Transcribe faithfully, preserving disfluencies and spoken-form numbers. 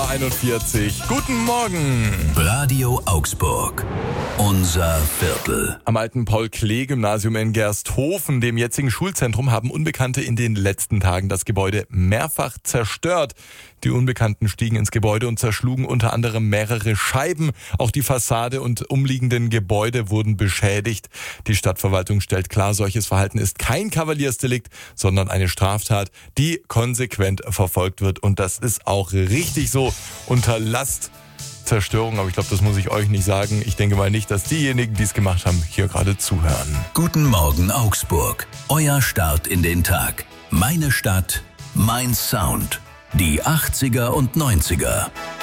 einundvierzig. Guten Morgen. Radio Augsburg. Unser Viertel. Am alten Paul-Klee-Gymnasium in Gersthofen, dem jetzigen Schulzentrum, haben Unbekannte in den letzten Tagen das Gebäude mehrfach zerstört. Die Unbekannten stiegen ins Gebäude und zerschlugen unter anderem mehrere Scheiben. Auch die Fassade und umliegenden Gebäude wurden beschädigt. Die Stadtverwaltung stellt klar, solches Verhalten ist kein Kavaliersdelikt, sondern eine Straftat, die konsequent verfolgt wird. Und das ist auch richtig so. Unterlasst Zerstörung, aber ich glaube, das muss ich euch nicht sagen. Ich denke mal nicht, dass diejenigen, die es gemacht haben, hier gerade zuhören. Guten Morgen Augsburg. Euer Start in den Tag. Meine Stadt, mein Sound. Die achtziger und neunziger.